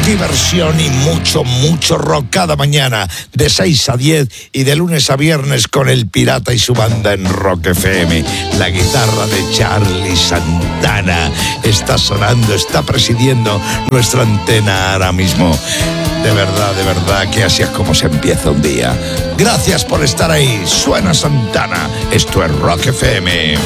diversión y mucho, mucho rock cada mañana de 6 a 10 y de lunes a viernes con El Pirata y su banda en Rock FM. La guitarra de Charlie Santana está sonando, está presidiendo nuestra antena ahora mismo. De verdad que así es como se empieza un día. Gracias por estar ahí. Suena Santana. Esto es Rock FM.